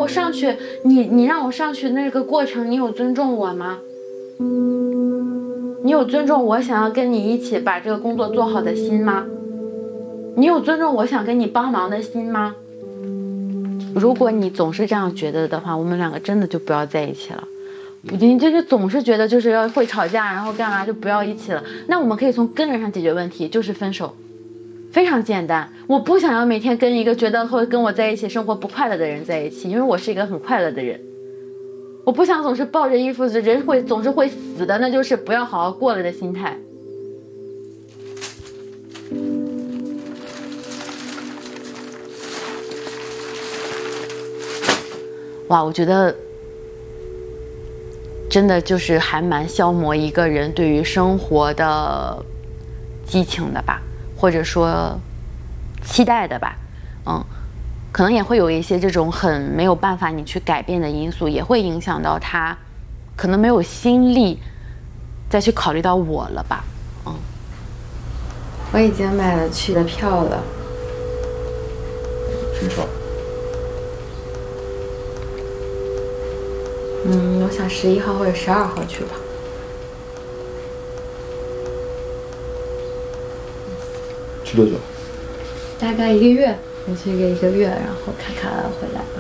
我上去，你让我上去那个过程，你有尊重我吗？你有尊重我想要跟你一起把这个工作做好的心吗？你有尊重我想跟你帮忙的心吗？如果你总是这样觉得的话，我们两个真的就不要在一起了。你就是总是觉得就是要会吵架，然后干嘛就不要一起了。那我们可以从根源上解决问题，就是分手，非常简单。我不想要每天跟一个觉得会跟我在一起生活不快乐的人在一起，因为我是一个很快乐的人。我不想总是抱着一副人总是会死的，那就是不要好好过了的心态。哇，我觉得真的就是还蛮消磨一个人对于生活的激情的吧，或者说期待的吧。可能也会有一些这种很没有办法你去改变的因素，也会影响到他可能没有心力再去考虑到我了吧。 我已经买了去的票了。 什么时候？ 我想11号或者12号去吧。 去多久？ 大概1个月，我去1个月，然后看看回来吧。